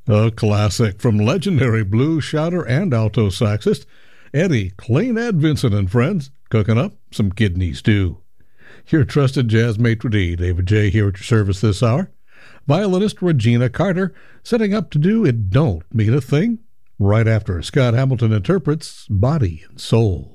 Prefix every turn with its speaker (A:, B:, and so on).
A: A classic from legendary blues shouter and alto saxist Eddie Clean Ed Vincent and friends cooking up some kidney stew. Your trusted jazz maitre d', David J. here at your service this hour. Violinist Regina Carter setting up to do It Don't Mean a Thing right after Scott Hamilton interprets Body and Soul.